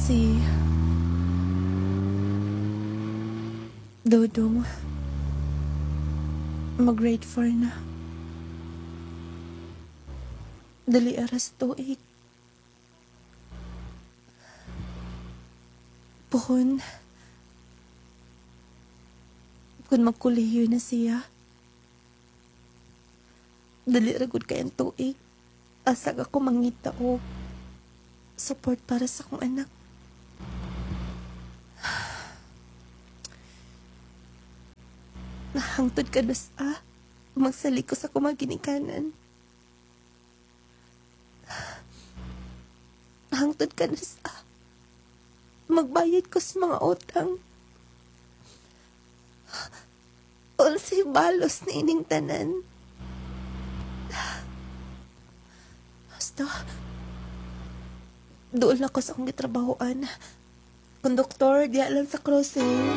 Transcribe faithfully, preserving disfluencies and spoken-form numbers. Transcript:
si Dodong. Mag-grade four na. Dali aras tuig. Puhon. Kung magkuliyo na siya. Dali ragod kayang tuig. Asag ako mangita o support para sa akong anak. Nahangtod ka dos ah. Magsaliko sa kumaginikanan. Nahangtod ka dos ah. Magbayad ko sa mga utang. Ulsi balos na ining tanan. Basta, doon ako sa akong gitrabahoan. Konduktor, di alam sa crossing.